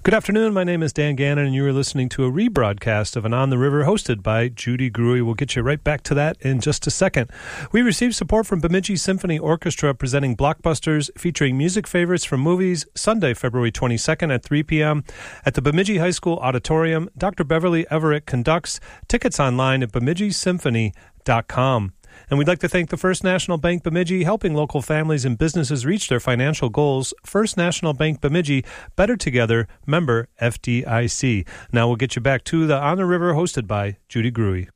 Good afternoon. My name is Dan Gannon, and you are listening to a rebroadcast of an On the River hosted by Judy Gruey. We'll get you right back to that in just a second. We received support from Bemidji Symphony Orchestra presenting Blockbusters featuring music favorites from movies Sunday, February 22nd at 3 p.m. at the Bemidji High School Auditorium. Dr. Beverly Everett conducts. Tickets online at bemidjisymphony.com. And we'd like to thank the First National Bank Bemidji, helping local families and businesses reach their financial goals. First National Bank Bemidji, better together, member FDIC. Now we'll get you back to the On the River, hosted by Judy Gruey.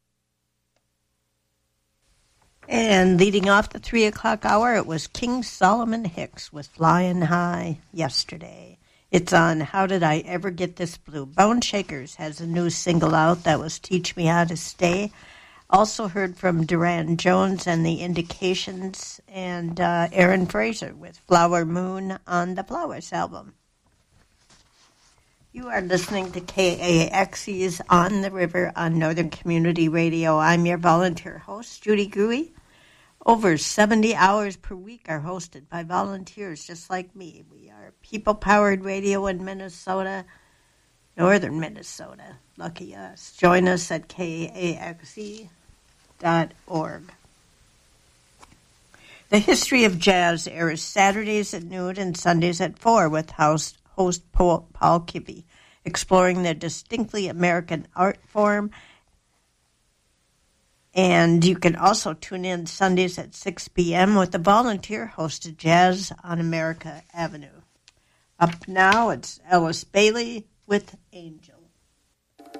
And leading off the 3 o'clock hour, it was King Solomon Hicks with Flying High yesterday. It's on How Did I Ever Get This Blue? Bone Shakers has a new single out that was Teach Me How to Stay. Also heard from Duran Jones and the Indications and Aaron Fraser with Flower Moon on the Flowers album. You are listening to KAXE's On the River on Northern Community Radio. I'm your volunteer host, Judy Gruey. Over 70 hours per week are hosted by volunteers just like me. We are people-powered radio in Minnesota, northern Minnesota. Lucky us. Join us at KAXE.org. The History of Jazz airs Saturdays at noon and Sundays at 4 with host Paul Kibbe, exploring the distinctly American art form. And you can also tune in Sundays at 6 p.m. with the volunteer-hosted Jazz on America Avenue. Up now, it's Ellis Bailey with Angel.